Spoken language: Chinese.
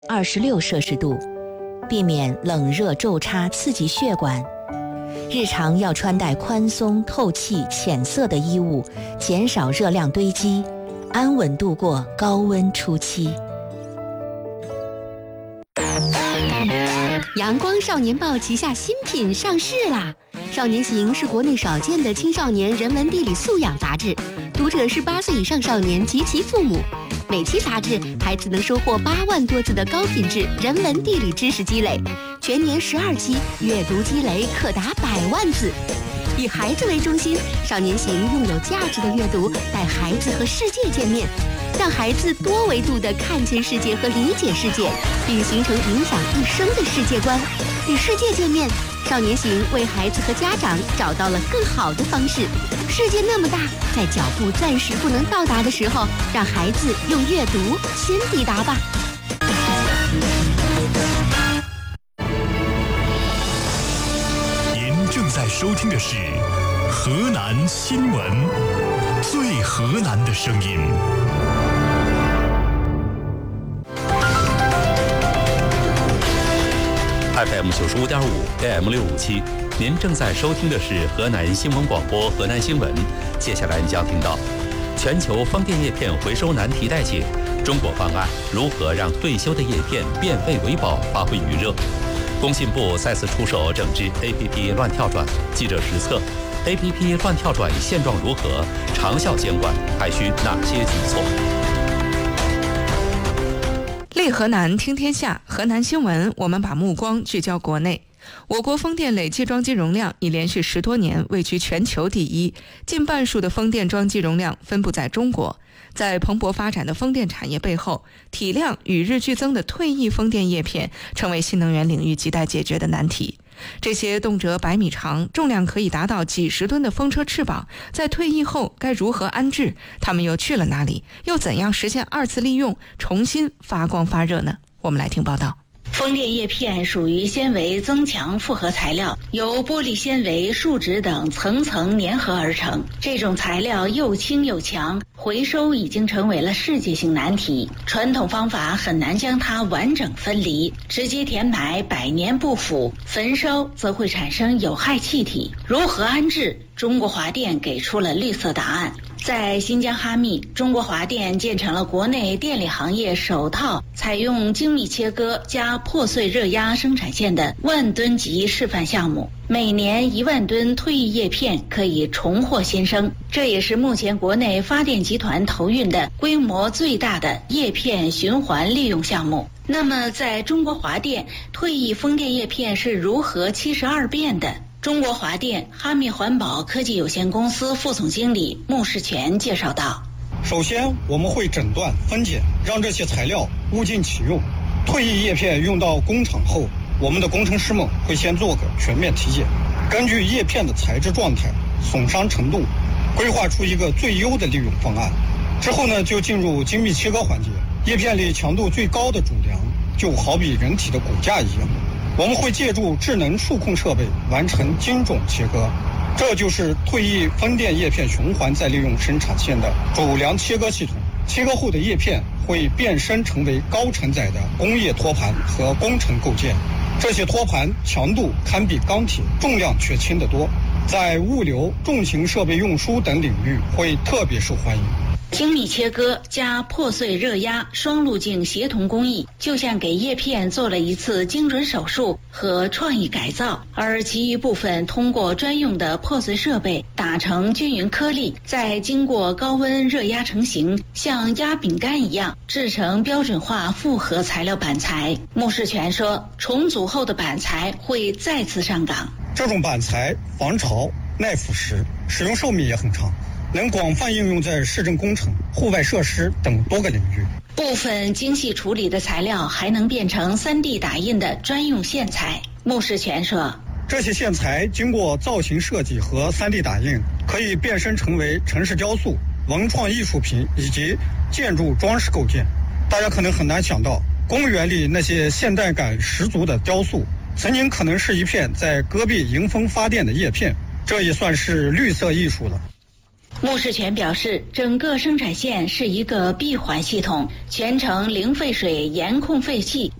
26°C，避免冷热昼差刺激血管。日常要穿戴宽松、透气、浅色的衣物，减少热量堆积，安稳度过高温初期。 阳光少年报旗下新品上市啦！少年行是国内少见的青少年人文地理素养杂志，读者是8岁以上少年及其父母。每期杂志，孩子能收获8万多字的高品质人文地理知识积累，全年12期，阅读积累可达100万字。以孩子为中心，少年行用有价值的阅读带孩子和世界见面，让孩子多维度地看见世界和理解世界，并形成影响一生的世界观。与世界见面，少年行为孩子和家长找到了更好的方式。世界那么大，在脚步暂时不能到达的时候，让孩子用阅读先抵达吧。 您正在收听的是河南新闻，最河南的声音。 FM 95.5 AM 657，您正在收听的是河南新闻广播河南新闻。接下来你将听到全球风电叶片回收难题待解，中国方案如何让退休的叶片变废为宝发挥余热。工信部再次出手整治 APP 乱跳转，记者实测 APP 乱跳转现状如何，长效监管还需哪些举措。 立河南听天下，河南新闻，我们把目光聚焦国内。我国风电累计装机容量已连续10多年位居全球第一，近半数的风电装机容量分布在中国。在蓬勃发展的风电产业背后，体量与日俱增的退役风电叶片成为新能源领域亟待解决的难题。这些动辄100米长、重量可以达到几十吨的风车翅膀，在退役后该如何安置？它们又去了哪里？又怎样实现2次利用，重新发光发热呢？我们来听报道。 风电叶片属于纤维增强复合材料，由玻璃纤维、树脂等层层粘合而成。这种材料又轻又强，回收已经成为了世界性难题。传统方法很难将它完整分离，直接填埋百年不腐，焚烧则会产生有害气体。如何安置？中国华电给出了绿色答案。在新疆哈密，中国华电建成了国内电力行业首套采用精密切割加破碎热压生产线的10000吨级示范项目，每年1万吨退役叶片可以重获新生。这也是目前国内发电集团投运的规模最大的叶片循环利用项目。那么在中国华电，退役风电叶片是如何72变的？中国华电哈密环保科技有限公司副总经理穆世全介绍道： 首先我们会诊断分解，让这些材料物尽其用。退役叶片用到工厂后，我们的工程师们会先做个全面体检，根据叶片的材质状态、损伤程度，规划出一个最优的利用方案。之后呢，就进入精密切割环节。叶片里强度最高的主梁，就好比人体的骨架一样，我们会借助智能触控设备完成精准切割。这就是退役风电叶片循环再利用生产线的主梁切割系统。切割后的叶片会变身成为高承载的工业托盘和工程构件，这些托盘强度堪比钢铁，重量却轻得多，在物流、重型设备运输等领域会特别受欢迎。 精密切割加破碎热压双路径协同工艺，就像给叶片做了一次精准手术和创意改造，而其余部分通过专用的破碎设备打成均匀颗粒，再经过高温热压成型，像压饼干一样制成标准化复合材料板材。穆世全说，重组后的板材会再次上岗。 这种板材防潮、耐腐蚀，使用寿命也很长，能广泛应用在市政工程、户外设施等多个领域。 部分精细处理的材料还能变成3D 打印的专用线材。穆世全说， 这些线材经过造型设计和3D 打印，可以变身成为城市雕塑、文创艺术品以及建筑装饰构件。大家可能很难想到，公园里那些现代感十足的雕塑，曾经可能是一片在戈壁迎风发电的叶片，这也算是绿色艺术了。 穆世全表示，整个生产线是一个闭环系统，全程零废水、严控废气，